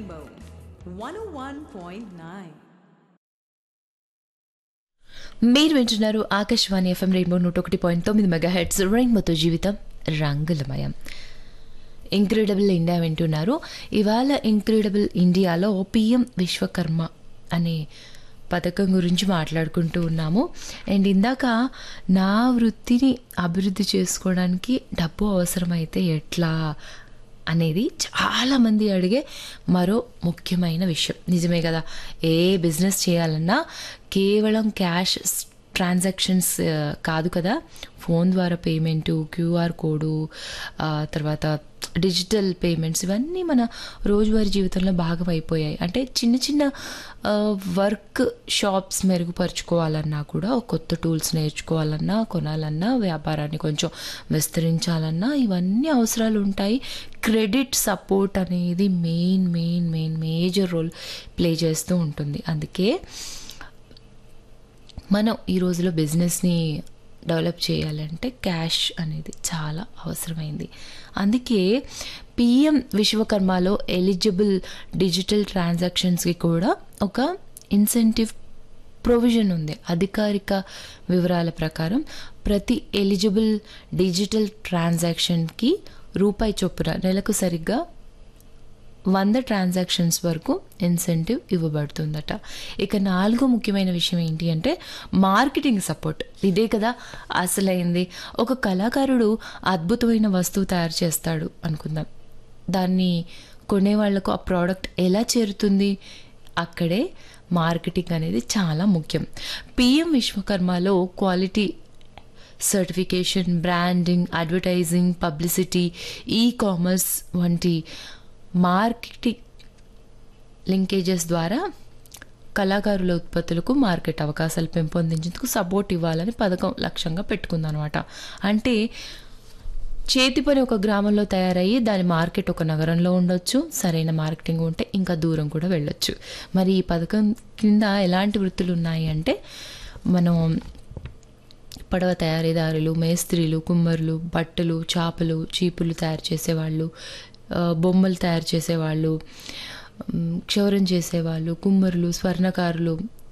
Rainbow 101.9. మీరు వింటున్నారు Akashvani FM rainbow 101.9 megahertz రెయిన్బోతో జీవితం రంగులమయం. ఇంక్రెడిబుల్ ఇండియా వింటున్నారు. ఇవాళ ఇంక్రెడిబుల్ ఇండియాలో పిఎం విశ్వకర్మ అనే పథకం గురించి మాట్లాడుకుంటూ ఉన్నాము. అండ్ ఇందాక నా వృత్తిని అభివృద్ధి చేసుకోవడానికి డబ్బు అవసరమైతే ఎట్లా అనేది చాలామంది అడిగే మరో ముఖ్యమైన విషయం. నిజమే కదా, ఏ బిజినెస్ చేయాలన్నా కేవలం క్యాష్ ట్రాన్సాక్షన్స్ కాదు కదా, ఫోన్ ద్వారా పేమెంటు, క్యూఆర్ కోడు, తర్వాత డిజిటల్ పేమెంట్స్ ఇవన్నీ మన రోజువారీ జీవితంలో భాగం అయిపోయాయి. అంటే చిన్న చిన్న వర్క్ షాప్స్ మెరుగుపరుచుకోవాలన్నా కూడా, కొత్త టూల్స్ నేర్చుకోవాలన్నా, కొనాలన్నా, వ్యాపారాన్ని కొంచెం విస్తరించాలన్నా ఇవన్నీ అవసరాలు ఉంటాయి. క్రెడిట్ సపోర్ట్ అనేది మేజర్ రోల్ ప్లే చేస్తూ ఉంటుంది. అందుకే మనం ఈ రోజులో బిజినెస్ని డెవలప్ చేయాలంటే క్యాష్ అనేది చాలా అవసరమైంది. అందుకే పిఎం విశ్వకర్మలో ఎలిజిబుల్ డిజిటల్ ట్రాన్సాక్షన్స్కి కూడా ఒక ఇన్సెంటివ్ ప్రొవిజన్ ఉంది. అధికారిక వివరాల ప్రకారం ప్రతి ఎలిజిబుల్ డిజిటల్ ట్రాన్సాక్షన్కి రూపాయి చొప్పున నెలకు సరిగ్గా 100 ట్రాన్సాక్షన్స్ వరకు ఇన్సెంటివ్ ఇవ్వబడుతుందట. ఇక 4వ ముఖ్యమైన విషయం ఏంటి అంటే మార్కెటింగ్ సపోర్ట్. ఇదే కదా అసలైంది. ఒక కళాకారుడు అద్భుతమైన వస్తువు తయారు చేస్తాడు అనుకుందాం, దాన్ని కొనేవాళ్లకు ఆ ప్రోడక్ట్ ఎలా చేరుతుంది? అక్కడే మార్కెటింగ్ అనేది చాలా ముఖ్యం. PM విశ్వకర్మలో quality certification, branding, advertising, publicity, e commerce వంటి మార్కెటింగ్ లింకేజెస్ ద్వారా కళాకారుల ఉత్పత్తులకు మార్కెట్ అవకాశాలు పెంపొందించేందుకు సపోర్ట్ ఇవ్వాలని పథకం లక్ష్యంగా పెట్టుకుందనమాట. అంటే చేతి పని ఒక గ్రామంలో తయారయ్యి దాని మార్కెట్ ఒక నగరంలో ఉండొచ్చు. సరైన మార్కెటింగ్ ఉంటే ఇంకా దూరం కూడా వెళ్ళొచ్చు. మరి ఈ పథకం కింద ఎలాంటి వృత్తులు ఉన్నాయి అంటే మనం పడవ తయారీదారులు, మేస్త్రీలు, కుమ్మరులు, బట్టలు, చేపలు, చీపులు తయారు చేసేవాళ్ళు, బొమ్మలు తయారు చేసేవాళ్ళు, క్షౌరం చేసేవాళ్ళు, కుమ్మరులు, స్వర్ణకారులు,